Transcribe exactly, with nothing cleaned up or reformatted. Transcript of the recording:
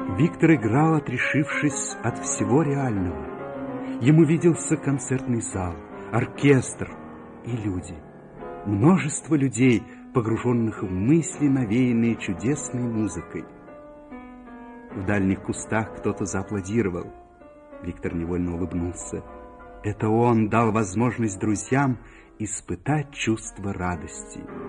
Виктор играл, отрешившись от всего реального. Ему виделся концертный зал, оркестр и люди. Множество людей, погруженных в мысли, навеянные чудесной музыкой. В дальних кустах кто-то зааплодировал. Виктор невольно улыбнулся. Это он дал возможность друзьям испытать чувство радости.